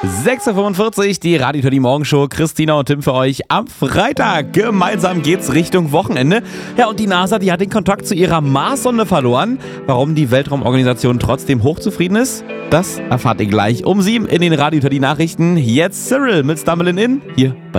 6.45 Uhr, die Radio Teddy Morgenshow. Christina und Tim für euch am Freitag. Gemeinsam geht's Richtung Wochenende. Ja, und die NASA, die hat den Kontakt zu ihrer Marssonde verloren. Warum die Weltraumorganisation trotzdem hochzufrieden ist, das erfahrt ihr gleich um 7 in den Radio Teddy Nachrichten. Jetzt Cyril mit Stumbling In hier bei